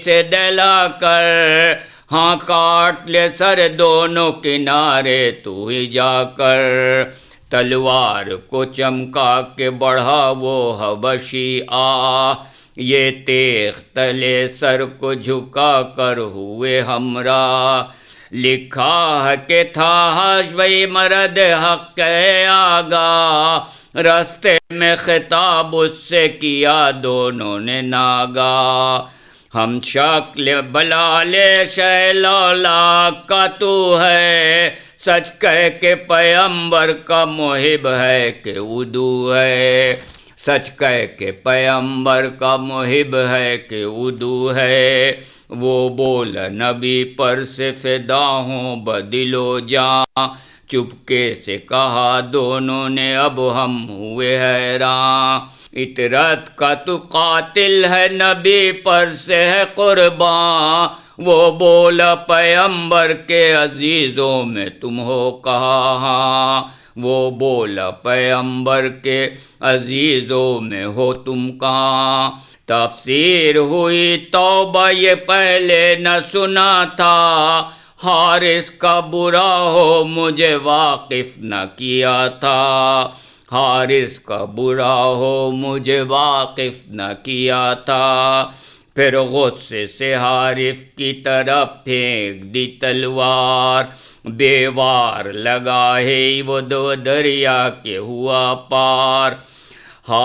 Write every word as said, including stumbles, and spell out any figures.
سے دلا کر، ہاں کاٹ لے سر دونوں کنارے تو ہی جا کر۔ تلوار کو چمکا کے بڑھا وہ حبشی آ، یہ تیغ تلے سر کو جھکا کر ہوئے ہمراہ۔ لکھا ہے کہ تھا حشوی مرد حق کے آگاہ، رستے میں خطاب اس سے کیا دونوں نے ناگاہ۔ ہم شکل بلال شیلولا کا تو ہے، سچ کہہ کے پیمبر کا محب ہے کہ عدو ہے، سچ کہہ کے پیمبر کا محب ہے کہ عدو ہے۔ وہ بول نبی پر سے فدا ہوں بدل و جاں، چپکے سے کہا دونوں نے اب ہم ہوئے حیراں۔ عطرت کا تو قاتل ہے نبی پر سے ہے قرباں، وہ بولا پیمبر کے عزیزوں میں تم ہو کہاں، وہ بولا پیمبر کے عزیزوں میں ہو تم کہاں۔ تفسیر ہوئی توبہ یہ پہلے نہ سنا تھا، حارث کا برا ہو مجھے واقف نہ کیا تھا، حارث کا برا ہو مجھے واقف نہ کیا تھا۔ پھر غصے سے حارث کی طرف پھینک دی تلوار، بے وار لگا ہے وہ دو دریا کے ہوا پار۔